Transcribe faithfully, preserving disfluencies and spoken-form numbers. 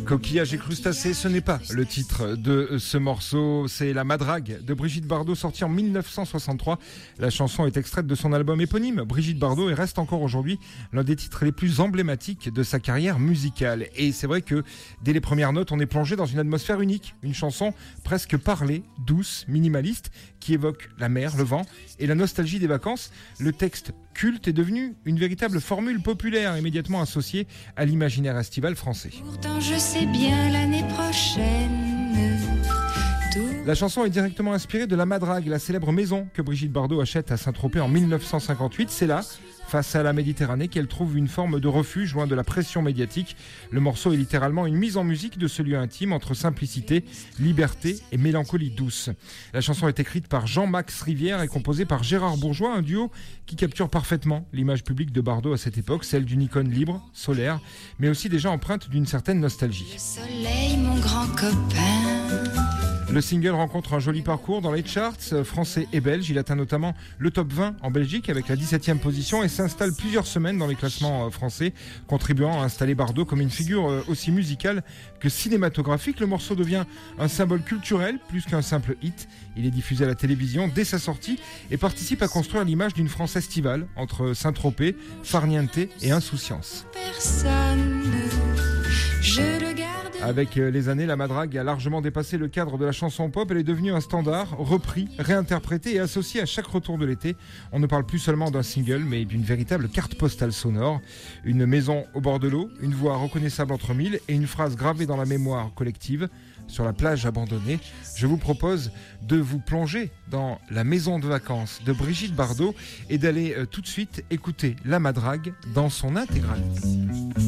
Coquillage et crustacés, ce n'est pas le titre de ce morceau, c'est La Madrague de Brigitte Bardot, sortie en mille neuf cent soixante-trois. La chanson est extraite de son album éponyme, Brigitte Bardot, et reste encore aujourd'hui l'un des titres les plus emblématiques de sa carrière musicale. Et c'est vrai que dès les premières notes, on est plongé dans une atmosphère unique, une chanson presque parlée, douce, minimaliste, qui évoque la mer, le vent et la nostalgie des vacances. Le texte culte est devenu une véritable formule populaire immédiatement associée à l'imaginaire estival français. Pourtant je sais bien l'année prochaine. La chanson est directement inspirée de La Madrague, la célèbre maison que Brigitte Bardot achète à Saint-Tropez en mille neuf cent cinquante-huit. C'est là, face à la Méditerranée, qu'elle trouve une forme de refuge loin de la pression médiatique. Le morceau est littéralement une mise en musique de ce lieu intime entre simplicité, liberté et mélancolie douce. La chanson est écrite par Jean-Max Rivière et composée par Gérard Bourgeois, un duo qui capture parfaitement l'image publique de Bardot à cette époque, celle d'une icône libre, solaire, mais aussi déjà empreinte d'une certaine nostalgie. Le soleil, mon grand copain. Le single rencontre un joli parcours dans les charts français et belges. Il atteint notamment le top vingt en Belgique avec la dix-septième position et s'installe plusieurs semaines dans les classements français, contribuant à installer Bardot comme une figure aussi musicale que cinématographique. Le morceau devient un symbole culturel plus qu'un simple hit. Il est diffusé à la télévision dès sa sortie et participe à construire l'image d'une France estivale entre Saint-Tropez, farniente et insouciance. Personne, je le garde. Avec les années, La Madrague a largement dépassé le cadre de la chanson pop. Elle est devenue un standard, repris, réinterprété et associé à chaque retour de l'été. On ne parle plus seulement d'un single, mais d'une véritable carte postale sonore. Une maison au bord de l'eau, une voix reconnaissable entre mille et une phrase gravée dans la mémoire collective. Sur la plage abandonnée, je vous propose de vous plonger dans la maison de vacances de Brigitte Bardot et d'aller tout de suite écouter La Madrague dans son intégralité.